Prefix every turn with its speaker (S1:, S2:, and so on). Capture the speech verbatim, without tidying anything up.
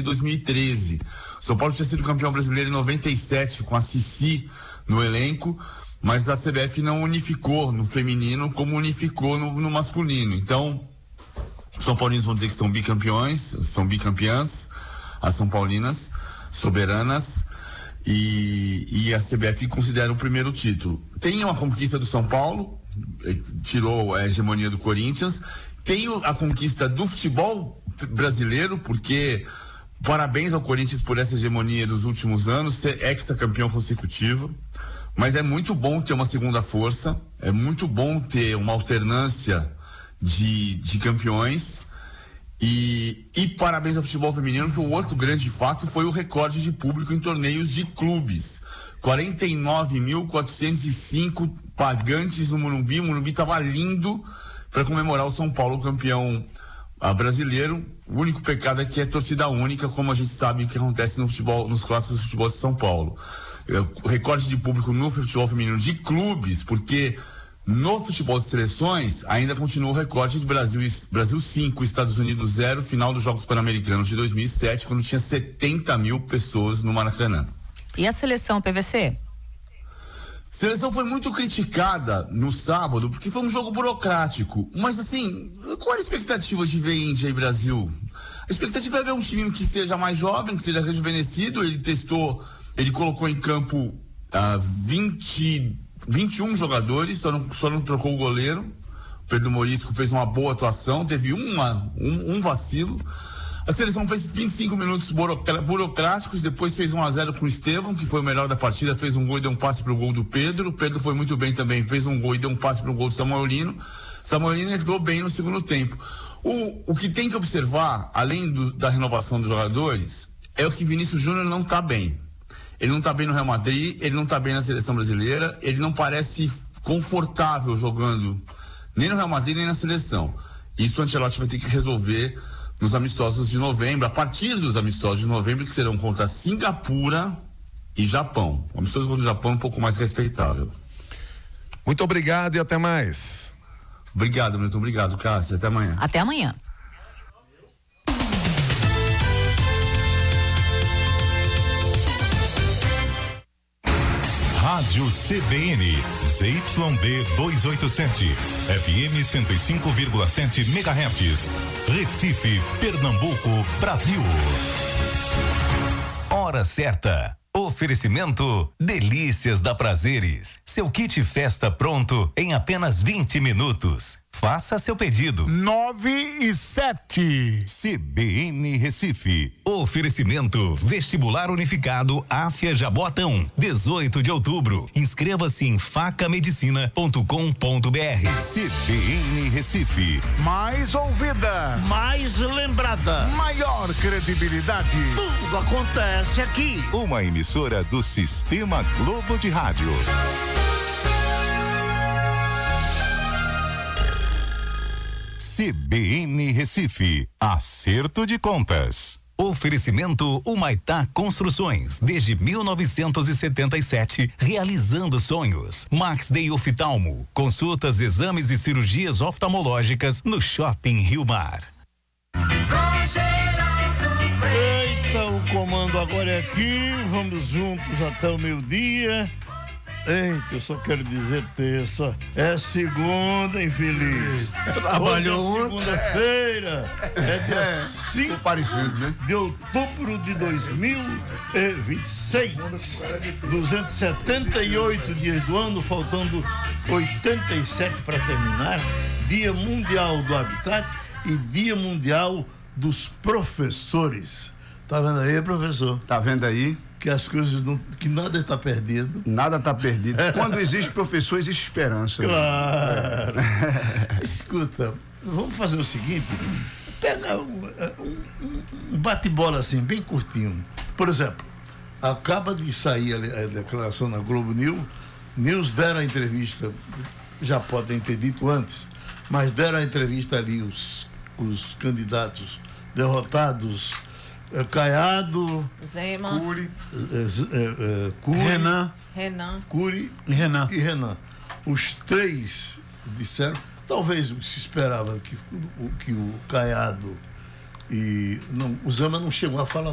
S1: dois mil e treze. O São Paulo tinha sido campeão brasileiro em noventa e sete com a Cici no elenco, mas a C B F não unificou no feminino como unificou no, no masculino. Então, os São Paulinos vão dizer que são bicampeões, são bicampeãs, as São Paulinas, soberanas, e, e a C B F considera o primeiro título. Tem uma conquista do São Paulo, tirou a hegemonia do Corinthians, tem a conquista do futebol brasileiro, porque parabéns ao Corinthians por essa hegemonia dos últimos anos, ser ex-campeão consecutivo. Mas é muito bom ter uma segunda força, é muito bom ter uma alternância de, de campeões. E, e parabéns ao futebol feminino, porque o outro grande fato foi o recorde de público em torneios de clubes. quarenta e nove mil quatrocentos e cinco pagantes no Morumbi. O Morumbi estava lindo para comemorar o São Paulo campeão uh, brasileiro. O único pecado é que é torcida única, como a gente sabe que acontece no futebol, nos clássicos do futebol de São Paulo. O recorde de público no futebol feminino de clubes, porque no futebol de seleções ainda continua o recorde de Brasil, Brasil cinco, Estados Unidos zero, final dos Jogos Pan-Americanos de dois mil e sete, quando tinha setenta mil pessoas no Maracanã.
S2: E a seleção P V C?
S1: A seleção foi muito criticada no sábado, porque foi um jogo burocrático. Mas assim, qual a expectativa de ver Índia e Brasil? A expectativa é ver um time que seja mais jovem, que seja rejuvenescido. Ele testou, ele colocou em campo uh, vinte, vinte e um jogadores, só não, só não trocou o goleiro. O Pedro Morisco fez uma boa atuação, teve uma, um, um vacilo. A seleção fez vinte e cinco minutos burocráticos, depois fez um a zero com o Estevão, que foi o melhor da partida, fez um gol e deu um passe pro gol do Pedro. O Pedro foi muito bem também, fez um gol e deu um passe pro gol do Samuelino. Samuelino entrou bem no segundo tempo. O, o que tem que observar, além do, da renovação dos jogadores, é o que Vinícius Júnior não tá bem. Ele não tá bem no Real Madrid, ele não tá bem na seleção brasileira, ele não parece confortável jogando nem no Real Madrid nem na seleção. Isso o Ancelotti vai ter que resolver nos amistosos de novembro, a partir dos amistosos de novembro, que serão contra Singapura e Japão. O amistoso contra o Japão é um pouco mais respeitável.
S3: Muito obrigado e até mais.
S1: Obrigado, Milton. Obrigado, Cássio. Até amanhã.
S2: Até amanhã.
S4: Rádio C B N, Z Y D duzentos e oitenta e sete, F M cento e cinco vírgula sete megahertz, Recife, Pernambuco, Brasil. Hora certa. Oferecimento Delícias da Prazeres. Seu kit festa pronto em apenas vinte minutos. Faça seu pedido.
S5: Nove e sete.
S4: C B N Recife. Oferecimento Vestibular Unificado Áfia Jaboatão. dezoito de outubro. Inscreva-se em faca medicina ponto com ponto br. C B N Recife.
S5: Mais ouvida.
S6: Mais lembrada.
S5: Maior credibilidade.
S6: Tudo acontece aqui.
S4: Uma emissora do Sistema Globo de Rádio. C B N Recife. Acerto de contas. Oferecimento Humaitá Construções, desde mil novecentos e setenta e sete, realizando sonhos. Max Day Oftalmo, consultas, exames e cirurgias oftalmológicas no Shopping Rio Mar.
S6: Eita, o comando agora é aqui, vamos juntos até o meio-dia. Eita, eu só quero dizer terça, é segunda, infeliz.
S7: Trabalhou
S6: ontem. Segunda-feira, é dia cinco
S7: né?
S6: de outubro de dois mil e vinte e seis. duzentos e setenta e oito dias do ano, faltando oitenta e sete para terminar. Dia Mundial do Habitat e Dia Mundial dos Professores. Tá vendo aí, professor?
S7: Tá vendo aí?
S6: Que as coisas não, que nada está perdido.
S7: Nada está perdido. Quando existe professor, existe esperança.
S6: Claro. Escuta, vamos fazer o seguinte, pega um, um, um bate-bola assim, bem curtinho. Por exemplo, acaba de sair a, a declaração na Globo News, News deram a entrevista, já podem ter dito antes, mas deram a entrevista ali os, os candidatos derrotados, Caiado,
S2: Zema,
S6: Cury, é, é, Cury,
S5: Renan,
S2: Renan,
S6: Cury
S5: Renan.
S6: e Renan. Os três disseram, talvez se esperava que, que o Caiado e não, o Zema não chegou a falar